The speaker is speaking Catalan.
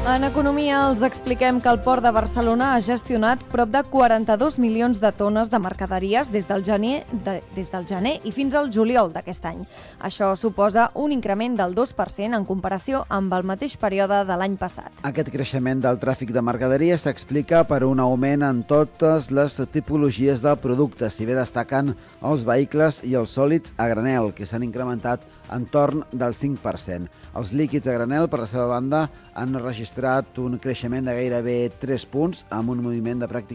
En economia els expliquem que el Port de Barcelona ha gestionat prop de 42 milions de tones de mercaderies des del gener i fins al juliol d'aquest any. Això suposa un increment del 2% en comparació amb el mateix període de l'any passat. Aquest creixement del tràfic de mercaderies s'explica per un augment en totes les tipologies de productes, si bé destaquen els vehicles i els sòlids a granel, que s'han incrementat entorn del 5%. Els líquids a granel, per la seva banda, han registrat un creixement de gairebé 3 punts, amb un moviment de pràcticament